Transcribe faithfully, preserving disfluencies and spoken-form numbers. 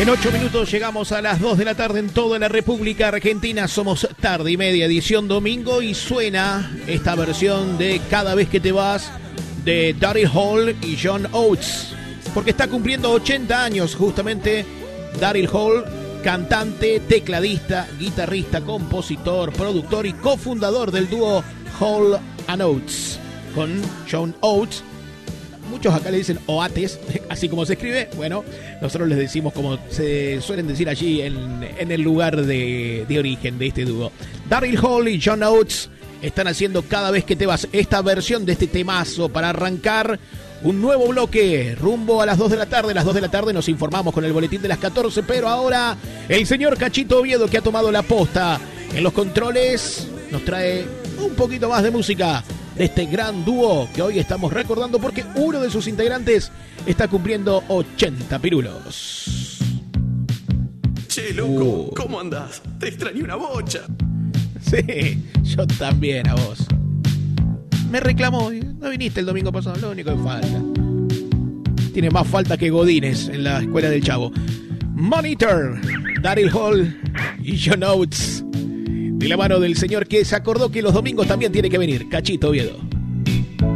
En ocho minutos llegamos a las dos de la tarde en toda la República Argentina. Somos tarde y media, edición domingo, y suena esta versión de Cada vez que te vas de Daryl Hall y John Oates, porque está cumpliendo ochenta años justamente Daryl Hall, cantante, tecladista, guitarrista, compositor, productor y cofundador del dúo Hall and Oates, con John Oates. Muchos acá le dicen Oates, así como se escribe. Bueno, nosotros les decimos como se suelen decir allí en, en el lugar de, de origen de este dúo. Daryl Hall y John Oates están haciendo Cada vez que te vas, esta versión de este temazo para arrancar un nuevo bloque rumbo a las dos de la tarde. A las dos de la tarde nos informamos con el boletín de las catorce, pero ahora el señor Cachito Oviedo, que ha tomado la posta en los controles, nos trae un poquito más de música de este gran dúo que hoy estamos recordando porque uno de sus integrantes está cumpliendo ochenta pirulos. Che, loco, uh. ¿cómo andás? Te extrañé una bocha. Sí, yo también a vos. Me reclamó, no viniste el domingo pasado, lo único que falta. Tiene más falta que Godínez en la escuela del Chavo. Monitor, Daryl Hall y John Oates, de la mano del señor que se acordó que los domingos también tiene que venir, Cachito Oviedo.